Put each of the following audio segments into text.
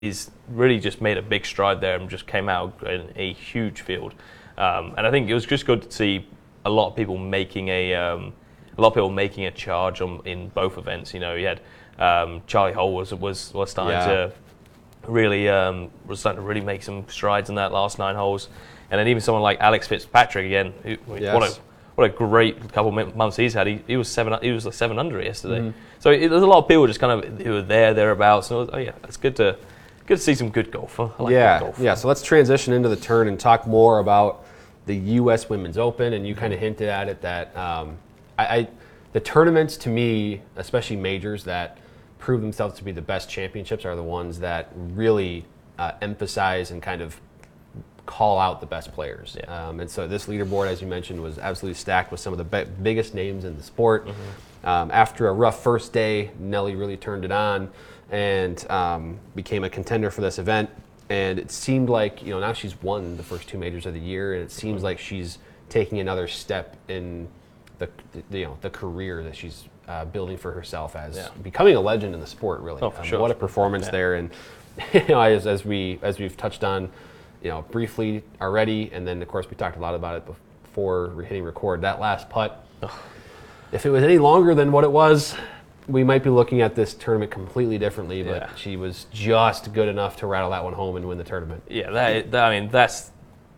he's really just made a big stride there and just came out in a huge field. And I think it was just good to see a lot of people making a charge in both events. You know, you had Charlie Hull was starting to really make some strides in that last 9 holes, and then even someone like Alex Fitzpatrick again. What a great couple of months he's had. He was 7 under yesterday. Mm-hmm. So there's a lot of people just kind of who were thereabouts. And it's good to see some good golf. I like good golf. Yeah. So let's transition into the turn and talk more about the U.S. Women's Open. And you kind of hinted at it that the tournaments to me, especially majors that prove themselves to be the best championships, are the ones that really emphasize and kind of call out the best players. Yeah. And so this leaderboard, as you mentioned, was absolutely stacked with some of the biggest names in the sport. Mm-hmm. After a rough first day, Nelly really turned it on and became a contender for this event. And it seemed like, now she's won the first 2 majors of the year, and it seems like she's taking another step in the career that she's building for herself as becoming a legend in the sport, really. Oh, for sure. What a performance there. And as we've touched on, briefly already, and then of course we talked a lot about it before hitting record. That last putt, if it was any longer than what it was, we might be looking at this tournament completely differently. But she was just good enough to rattle that one home and win the tournament. Yeah, that's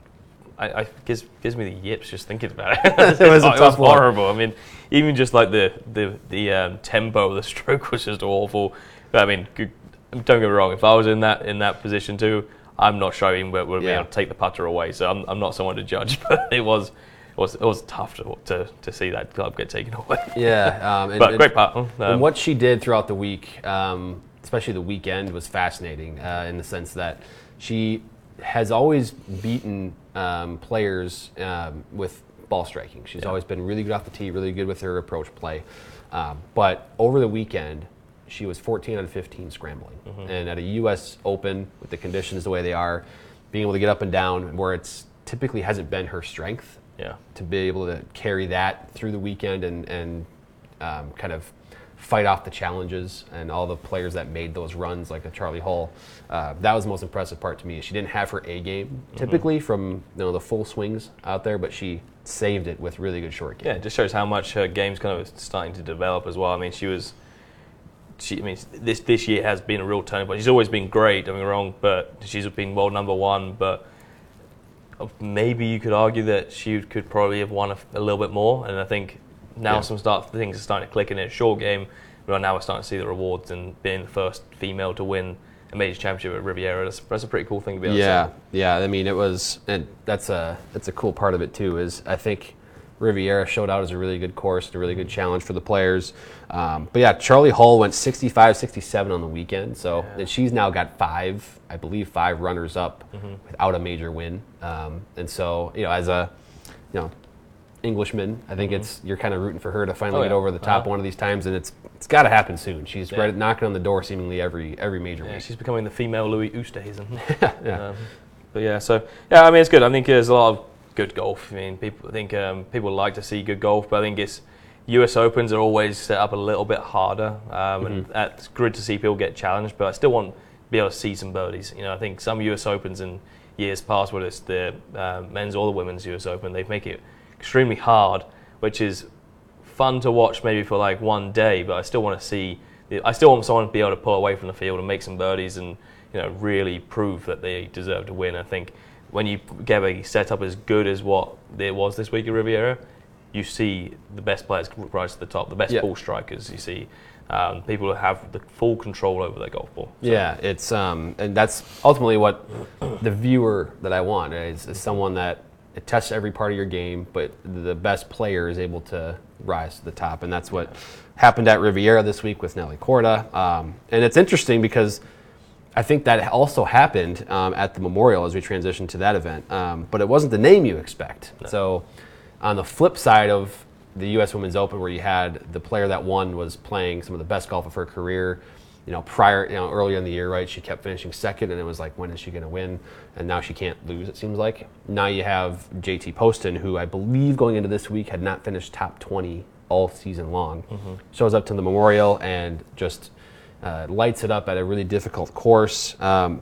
gives me the yips just thinking about it. It was horrible. I mean, even just like the tempo of the stroke was just awful. But, I mean, don't get me wrong. If I was in that position too, I'm not sure I even would be able to take the putter away. So I'm not someone to judge, but it was tough to see that club get taken away. Yeah, but great putt. And what she did throughout the week, especially the weekend, was fascinating in the sense that she has always beaten players with ball striking. She's always been really good off the tee, really good with her approach play. But over the weekend, she was 14 out of 15 scrambling. Mm-hmm. And at a U.S. Open, with the conditions the way they are, being able to get up and down, where it's typically hasn't been her strength, to be able to carry that through the weekend and kind of fight off the challenges and all the players that made those runs, like a Charlie Hull. That was the most impressive part to me. She didn't have her A game typically from the full swings out there, but she saved it with really good short game. Yeah, it just shows how much her game's kind of starting to develop as well. I mean, this year has been a real turning point. She's always been great, don't get me wrong, but she's been world number 1. But maybe you could argue that she could probably have won a little bit more. And I think now things are starting to click in her short game. Right now we're starting to see the rewards and being the first female to win a major championship at Riviera. That's a pretty cool thing to be able to say. Yeah. I mean, it was, and that's a cool part of it too. Is I think Riviera showed out as a really good course and a really good challenge for the players. But yeah, Charlie Hull went 65, 67 on the weekend. So and she's now got 5 runners up without a major win. And so, as a, Englishman, I think you're kind of rooting for her to finally get over the top one of these times, and it's got to happen soon. She's right knocking on the door seemingly every major week. She's becoming the female Louis Oosthuizen. I mean, it's good. I think there's a lot of good golf. I mean, people like to see good golf, but I think it's U.S. Opens are always set up a little bit harder, and it's good to see people get challenged. But I still want to be able to see some birdies. I think some U.S. Opens in years past, whether it's the men's or the women's U.S. Open, they make it extremely hard, which is fun to watch maybe for like one day. But I still want someone to be able to pull away from the field and make some birdies and really prove that they deserve to win. I think when you get a setup as good as what it was this week at Riviera, you see the best players rise to the top, the best ball strikers. You see people who have the full control over their golf ball. So. Yeah, it's and that's ultimately what the viewer that I want is someone that it tests every part of your game, but the best player is able to rise to the top, and that's what happened at Riviera this week with Nelly Korda. And it's interesting because I think that also happened at the Memorial as we transitioned to that event, but it wasn't the name you expect. No. So on the flip side of the U.S. Women's Open, where you had the player that won was playing some of the best golf of her career, earlier in the year, right? She kept finishing second, and it was like, when is she going to win? And now she can't lose, it seems like. Now you have JT Poston, who I believe going into this week had not finished top 20 all season long. Shows up to the Memorial and just lights it up at a really difficult course.